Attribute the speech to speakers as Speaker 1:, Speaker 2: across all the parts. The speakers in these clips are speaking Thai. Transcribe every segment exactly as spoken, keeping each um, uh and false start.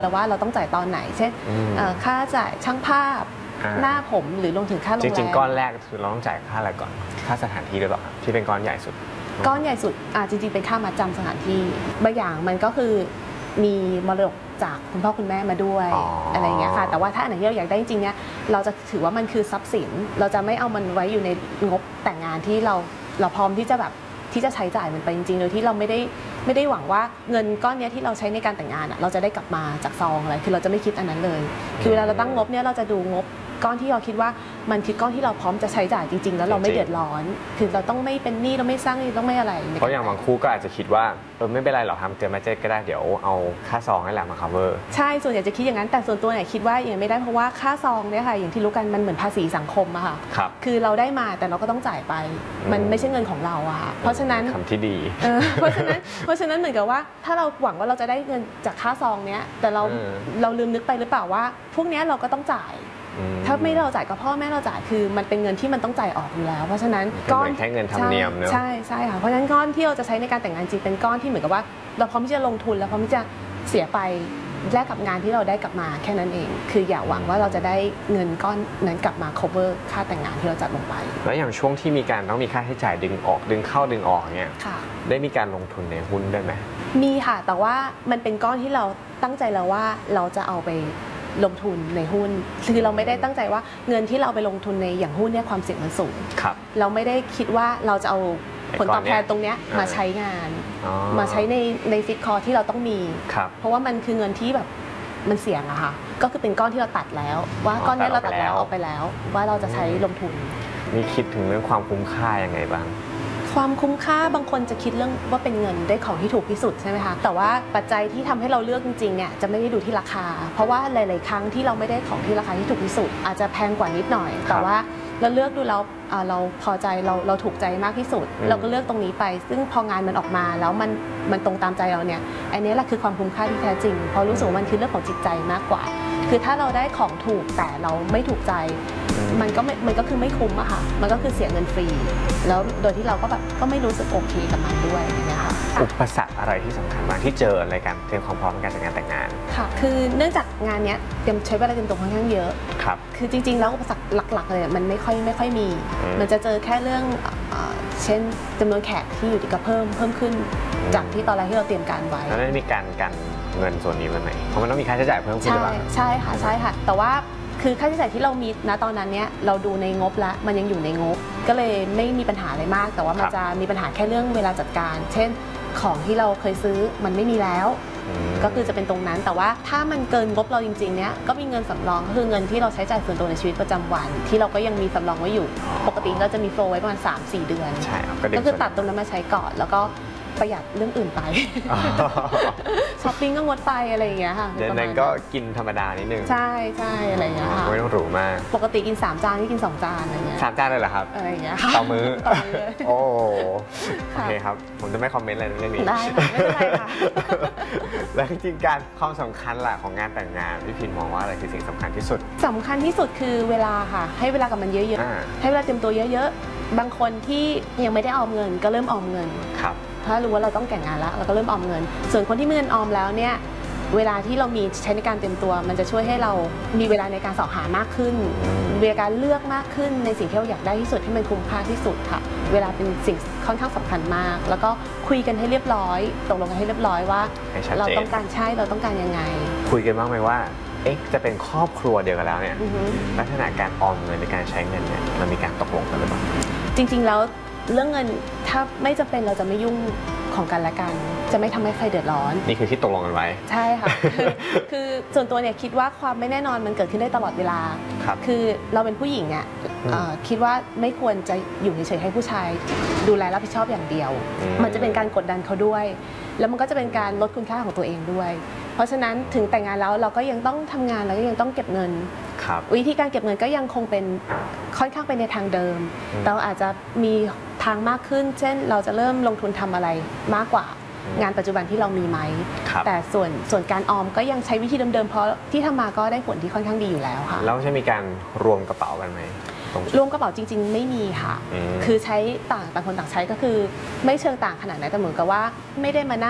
Speaker 1: แล้วว่าเราต้องจ่ายตอนไหนเช่นค่าจ่ายช่างภาพหน้าผมหรือลงถึงค่าโรงแรม
Speaker 2: จริงๆก้อนแรกคือเราต้องจ่ายค่าอะไรก่อนค่าสถานที่ด้วยหรอที่เป็นก้อนใหญ่สุด
Speaker 1: ก้อนใหญ่สุดอ่าจริงๆเป็นค่ามาจำสถานที่บางอย่างมันก็คือมีมรดกจากคุณพ่อคุณแม่มาด้วย อ, อะไรอย่างเงี้ยค่ะแต่ว่าถ้าอันไหนที่เราอยากได้จริงๆเนี่ยเราจะถือว่ามันคือทรัพย์สินเราจะไม่เอามันไว้อยู่ในงบแต่งงานที่เราเราพร้อมที่จะแบบที่จะใช้จ่ายมันไปจริงๆโดยที่เราไม่ได้ไม่ได้หวังว่าเงินก้อนนี้ที่เราใช้ในการแต่งงานเราจะได้กลับมาจากซองอะไรคือเราจะไม่คิดอันนั้นเลยคือเวลาเราตั้งงบเนี่ยเราจะดูงบก้อนที่เราคิดว่ามันคือก้อนที่เราพร้อมจะใช้จ่ายจริงๆแล้วเราไม่เดือดร้อนคือเราต้องไม่เป็นหนี้เราไม่สร้างหนี้ต้องไม่อะไร
Speaker 2: เพราะอย่างบางคู่ก็อาจจะคิดว่าเออไม่เป็นไรหรอกทำเกินมาเจ็ดก็ได้เดี๋ยวเอาค่าซองให้แหละมา cover
Speaker 1: ใช่ส่วนใหญ่จะคิดอย่างนั้นแต่ส่วนตัวเนี่ยคิดว่าอย่างไม่ได้เพราะว่าค่าซองเนี่ยค่ะอย่างที่รู้กันมันเหมือนภาษีสังคมอะค่ะคือเราได้มาแต่เราก็ต้องจ่ายไปมันไม่ใช่เงินของเราอะค่ะเพราะฉะนั้น
Speaker 2: คำที่ดี
Speaker 1: เพราะฉะนั้นเพราะฉะนั้นเหมือนกับว่าถ้าเราหวังว่าเราจะได้เงินจากค่าซองเนี้ยแต่เราเราลืมนึกไปหรือเปล่าว่าพวกนี้เราก็ต้องจ่ายถ้าไม่เราจ่ายกับพ่อแม่เราจ่ายคือมันเป็นเงินที่มันต้องจ่ายออกอยู่แล้วเพราะฉะนั้น
Speaker 2: ก้อนแค่เงินธรรมเนียมเนอะ
Speaker 1: ใช่ใช่ค่ะเพราะฉะนั้นก้อนที่เราจะใช้ในการแต่งงานจริงเป็นก้อนที่เหมือนกับว่าเราพร้อมที่จะลงทุนแล้วพร้อมที่จะเสียไปแลกกับงานที่เราได้กลับมาแค่นั้นเองคืออย่าหวังว่าเราจะได้เงินก้อนนั้นกลับมา cover ค่าแต่งงานที่เราจัดลงไป
Speaker 2: แล้วอย่างช่วงที่มีการต้องมีค่าใช้จ่ายดึงออกดึงเข้าดึงออกเนี่ยได้มีการลงทุนในหุ้นด้วยไหม
Speaker 1: มีค่ะแต่ว่ามันเป็นก้อนที่เราตั้งใจแล้วว่าเราจะเอาไปลงทุนในหุ้นคือเราไม่ได้ตั้งใจว่าเงินที่เราไปลงทุนในอย่างหุ้นเนี่ยความเสี่ยงมันสูงเราไม่ได้คิดว่าเราจะเอาผลตอบแทนตรงนี้มาใช้งานมาใช้ในในฟิกคอร์ที่เราต้องมีเพราะว่ามันคือเงินที่แบบมันเสี่ยงอะค่ะก็คือเป็นก้อนที่เราตัดแล้วว่าก้อนนี้เราตัดแล้วออกไปแล้วว่าเราจะใช้ลงทุน
Speaker 2: มีคิดถึงเรื่องความคุ้มค่ายังไงบ้าง
Speaker 1: ความคุ้มค่าบางคนจะคิดเรื่องว่าเป็นเงินได้ของที่ถูกที่สุดใช่ไหมคะแต่ว่าปัจจัยที่ทำให้เราเลือกจริงๆเนี่ยจะไม่ได้ดูที่ราคาเพราะว่าหลายๆครั้งที่เราไม่ได้ของที่ราคาที่ถูกที่สุดอาจจะแพงกว่านิดหน่อยแต่ว่าเราเลือกดูแล้วเราพอใจเราเราถูกใจมากที่สุดเราก็เลือกตรงนี้ไปซึ่งพองานมันออกมาแล้วมันมันตรงตามใจเราเนี่ยอันนี้แหละคือความคุ้มค่าที่แท้จริงเพราะรู้สึกว่ามันคือเรื่องของจิตใจมากกว่าคือถ้าเราได้ของถูกแต่เราไม่ถูกใจมันก็ไม่มันก็คือไม่คุ้มอะค่ะมันก็คือเสียเงินฟรีแล้วโดยที่เราก็แบบก็ไม่รู้สึกโอเคกับมันด้วยนะคะ
Speaker 2: อุปสรรคอะไรที่สำคัญบ้างที่เจอในการเตรียมความพร้อมในการจัดงานแต่งงาน
Speaker 1: ค่ะคือเนื่องจากงานนี้เตรียมใช้เวลาเตรียมตัวค่อนข้างเยอะ
Speaker 2: ครับ
Speaker 1: คือจริงๆแล้วอุปสรรคหลักๆเลยมันไม่ค่อยไม่ค่อยมีมันจะเจอแค่เรื่องเช่นจำนวนแขกที่อยู่ที่กระเพิ่มเพิ่มขึ้นจากที่ตอนแรกที่เราเตรียมการไว้
Speaker 2: แล้วได้มีการกันเงินส่วนนี้ไว้ไหมเพราะมันต้องมีค่าใช้จ่ายเพิ่มขึ้นหรือเปล่า
Speaker 1: ใช่ค่ะใช่ค่ะแต่ว่าคือค่าใช้จ่ายที่เรามีณตอนนั้นเนี่ยเราดูในงบแล้วมันยังอยู่ในงบก็เลยไม่มีปัญหาอะไรมากแต่ว่ามันจะมีปัญหาแค่เรื่องเวลาจัดการเช่นของที่เราเคยซื้อมันไม่มีแล้วก็คือจะเป็นตรงนั้นแต่ว่าถ้ามันเกินงบเราจริงๆเนี่ยก็มีเงินสำรองก็คือเงินที่เราใช้จ่ายส่วนตัวในชีวิตประจำวันที่เราก็ยังมีสำรองไว้อยู่ปกติเราจะมีโฟลไว้ประมาณ สามถึงสี่ เดือนก็คือตัดตรงนั้นมาใช้ก่อนแล้วก็ประหยัดเรื่องอื่นไปช้อปปิ้งก็งดไปอะไรอย่างเงี้ยค่ะ
Speaker 2: เดือนนึงก็กินธรรมดานิดนึง
Speaker 1: ใช่ใช่อะไรอย่างเงี้ยค่ะ
Speaker 2: ไม่ต้องหรูมาก
Speaker 1: ปกติกินสามจานนี่กินสองจานอะไรเงี้ย
Speaker 2: สามจานเลยเหรอครับ
Speaker 1: อะไรอย่างเงี้ย
Speaker 2: ต่อมื้อโอ้โอเคครับผมจะไม่คอมเมนต์อะไรเรื่องนี้
Speaker 1: ได้ไม่เป็นไรค่ะ
Speaker 2: แล้วจริงๆการความสำคัญหลักของงานแต่งงานพี่พินมองว่าอะไรคือสิ่งสำคัญที่สุด
Speaker 1: สำคัญที่สุดคือเวลาค่ะให้เวลากับมันเยอะๆให้เวลาเตรียมตัวเยอะๆบางคนที่ยังไม่ได้ออมเงินก็เริ่มออมเงิน
Speaker 2: ครับ
Speaker 1: ถ้ารู้ว่าเราต้องแต่งงานแล้วเราก็เริ่มออมเงินส่วนคนที่มีเงินออมแล้วเนี่ยเวลาที่เรามีใช้ในการเตรียมตัวมันจะช่วยให้เรามีเวลาในการสอบหามากขึ้นมีการเลือกมากขึ้นในสิ่งที่เราอยากได้ที่สุดที่มันคุ้มค่าที่สุดค่ะเวลาเป็นสิ่งค่อนข้างสำคัญมากแล้วก็คุยกันให้เรียบร้อยตกลงกันให้เรียบร้อยว่าเราต้องการใช่เราต้องการยังไง
Speaker 2: คุยกันบ้างไหมว่าเอ๊ะจะเป็นครอบครัวเดียวกันแล้วเนี่ยลักษณะการออมเงินในการใช้เงินเนี่ยเรามีการตกลงกันหรือเปล่า
Speaker 1: จริงๆแล้วเรื่องเงินถ้าไม่จำเป็นเราจะไม่ยุ่งของกันและกันจะไม่ทำให้ใครเดือดร้อน
Speaker 2: นี่คือที่ตกลงกันไว้
Speaker 1: ใช่ค่ะ คือส่วนตัวเนี่ยคิดว่าความไม่แน่นอนมันเกิดขึ้นได้ตลอดเวลาคือเราเป็นผู้หญิงเนี่ยคิดว่าไม่ควรจะอยู่เฉยๆให้ผู้ชายดูแลรับผิดชอบอย่างเดียวมันจะเป็นการกดดันเขาด้วยแล้วมันก็จะเป็นการลดคุณค่าของตัวเองด้วยเพราะฉะนั้นถึงแต่งงานแล้วเราก็ยังต้องทำงานแล้วก็ยังต้องเก็บเงินวิธีการเก็บเงินก็ยังคงเป็นค่อนข้างไปในทางเดิมเราอาจจะมีทางมากขึ้นเช่นเราจะเริ่มลงทุนทำอะไรมากกว่างานปัจจุบันที่เรามีไหมแต่ส่วนส่วนการออมก็ยังใช้วิธีเดิมๆเพราะที่ทำมาก็ได้ผลที่ค่อนข้างดีอยู่แล้วค่ะ
Speaker 2: แล้วจะมีการรวมกระเป๋ากันไหม
Speaker 1: รวมกระเป๋าจริงๆไม่มีค่ะคือใช้ต่างต่างคนต่างใช้ก็คือไม่เชิงต่างขนาดนั้นแต่เหมือนกับว่าไม่ได้มานั่งแบบ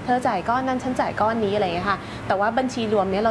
Speaker 1: เธอจ่ายก้อนนั้นฉันจ่ายก้อนนี้อะไรอย่างเงี้ยค่ะแต่ว่าบัญชีรวมเนี้ยเรา